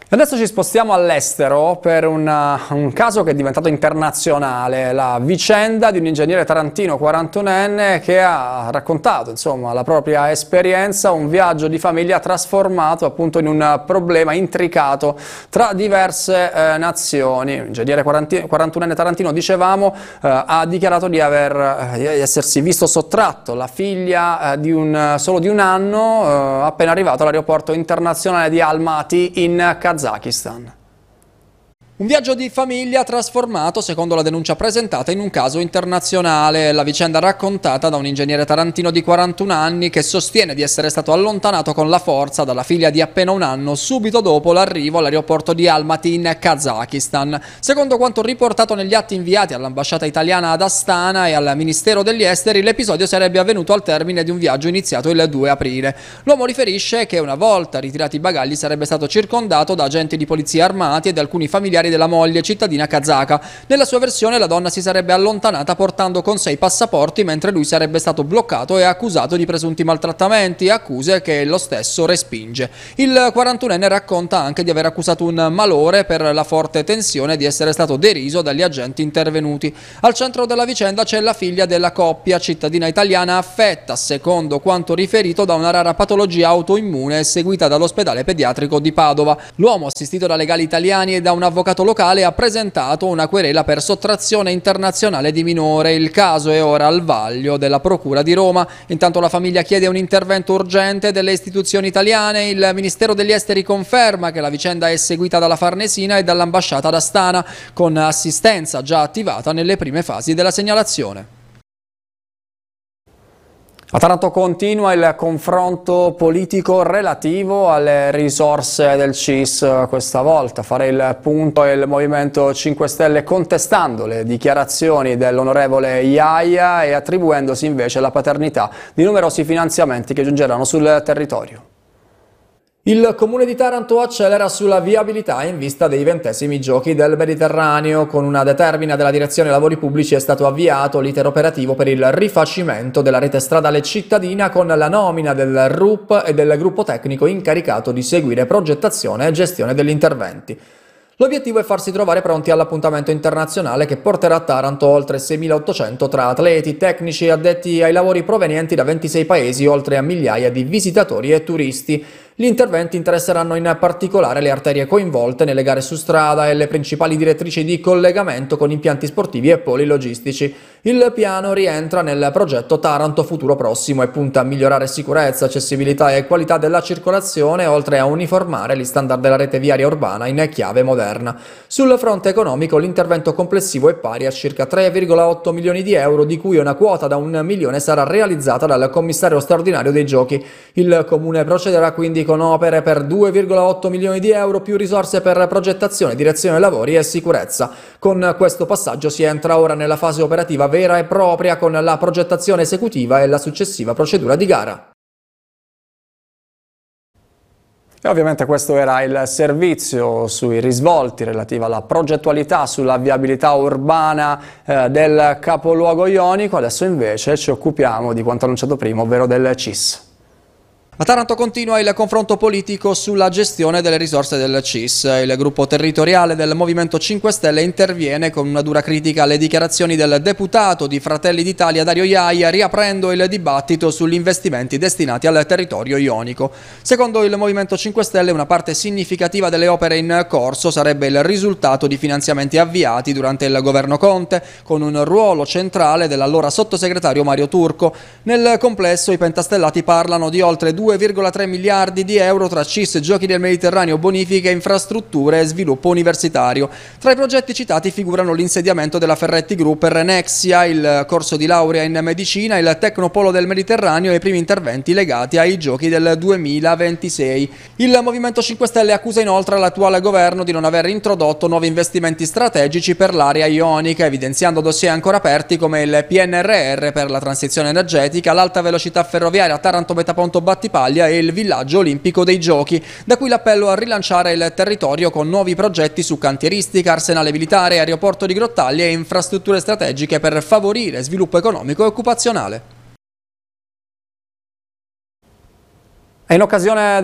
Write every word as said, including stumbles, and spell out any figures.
Adesso ci spostiamo all'estero per un, un caso che è diventato internazionale, la vicenda di un ingegnere tarantino quarantunenne che ha raccontato, insomma, la propria esperienza, un viaggio di famiglia trasformato appunto in un problema intricato tra diverse eh, nazioni. L'ingegnere quarantunenne tarantino, dicevamo, eh, ha dichiarato di, aver, eh, di essersi visto sottratto la figlia eh, di un, solo di un anno eh, appena arrivato all'aeroporto internazionale di Almaty in Kazakistan. Kazakistan. Un viaggio di famiglia trasformato, secondo la denuncia presentata, in un caso internazionale. La vicenda raccontata da un ingegnere tarantino di quarantuno anni che sostiene di essere stato allontanato con la forza dalla figlia di appena un anno subito dopo l'arrivo all'aeroporto di Almaty in Kazakistan. Secondo quanto riportato negli atti inviati all'ambasciata italiana ad Astana e al Ministero degli Esteri, l'episodio sarebbe avvenuto al termine di un viaggio iniziato il due aprile. L'uomo riferisce che una volta ritirati i bagagli sarebbe stato circondato da agenti di polizia armati e da alcuni familiari della moglie, cittadina kazaka. Nella sua versione la donna si sarebbe allontanata portando con sé i passaporti, mentre lui sarebbe stato bloccato e accusato di presunti maltrattamenti, accuse che lo stesso respinge. Il quarantunenne racconta anche di aver accusato un malore per la forte tensione e di essere stato deriso dagli agenti intervenuti. Al centro della vicenda c'è la figlia della coppia, cittadina italiana affetta, secondo quanto riferito, da una rara patologia autoimmune seguita dall'ospedale pediatrico di Padova. L'uomo, assistito da legali italiani e da un avvocato locale, ha presentato una querela per sottrazione internazionale di minore. Il caso è ora al vaglio della Procura di Roma. Intanto la famiglia chiede un intervento urgente delle istituzioni italiane. Il Ministero degli Esteri conferma che la vicenda è seguita dalla Farnesina e dall'ambasciata ad Astana, con assistenza già attivata nelle prime fasi della segnalazione. A Taranto continua il confronto politico relativo alle risorse del C I S. Questa volta fare il punto è il Movimento cinque Stelle, contestando le dichiarazioni dell'onorevole Iaia e attribuendosi invece la paternità di numerosi finanziamenti che giungeranno sul territorio. Il Comune di Taranto accelera sulla viabilità in vista dei ventesimi Giochi del Mediterraneo. Con una determina della Direzione Lavori Pubblici è stato avviato l'iter operativo per il rifacimento della rete stradale cittadina, con la nomina del R U P e del gruppo tecnico incaricato di seguire progettazione e gestione degli interventi. L'obiettivo è farsi trovare pronti all'appuntamento internazionale che porterà a Taranto oltre seimilaottocento tra atleti, tecnici e addetti ai lavori provenienti da ventisei paesi, oltre a migliaia di visitatori e turisti. Gli interventi interesseranno in particolare le arterie coinvolte nelle gare su strada e le principali direttrici di collegamento con impianti sportivi e poli logistici. Il piano rientra nel progetto Taranto Futuro Prossimo e punta a migliorare sicurezza, accessibilità e qualità della circolazione, oltre a uniformare gli standard della rete viaria urbana in chiave moderna. Sul fronte economico l'intervento complessivo è pari a circa tre virgola otto milioni di euro, di cui una quota da un milione sarà realizzata dal commissario straordinario dei Giochi. Il Comune procederà quindi con opere per due virgola otto milioni di euro più risorse per progettazione, direzione lavori e sicurezza. Con questo passaggio si entra ora nella fase operativa vera e propria, con la progettazione esecutiva e la successiva procedura di gara. E ovviamente questo era il servizio sui risvolti relativi alla progettualità, sulla viabilità urbana eh, del capoluogo ionico. Adesso invece ci occupiamo di quanto annunciato prima, ovvero del C I S. A Taranto continua il confronto politico sulla gestione delle risorse del C I S. Il gruppo territoriale del Movimento cinque Stelle interviene con una dura critica alle dichiarazioni del deputato di Fratelli d'Italia Dario Iaia, riaprendo il dibattito sugli investimenti destinati al territorio ionico. Secondo il Movimento cinque Stelle, una parte significativa delle opere in corso sarebbe il risultato di finanziamenti avviati durante il governo Conte, con un ruolo centrale dell'allora sottosegretario Mario Turco. Nel complesso i pentastellati parlano di oltre due virgola tre miliardi di euro tra C I S, Giochi del Mediterraneo, bonifiche, infrastrutture e sviluppo universitario. Tra i progetti citati figurano l'insediamento della Ferretti Group per Nexia, il corso di laurea in medicina, il Tecnopolo del Mediterraneo e i primi interventi legati ai Giochi del duemilaventisei. Il Movimento cinque Stelle accusa inoltre l'attuale governo di non aver introdotto nuovi investimenti strategici per l'area ionica, evidenziando dossier ancora aperti come il P N R R per la transizione energetica, l'alta velocità ferroviaria Taranto-Metaponto-Battipaglia e il villaggio olimpico dei Giochi, da cui l'appello a rilanciare il territorio con nuovi progetti su cantieristica, arsenale militare, aeroporto di Grottaglie e infrastrutture strategiche per favorire sviluppo economico e occupazionale. E in occasione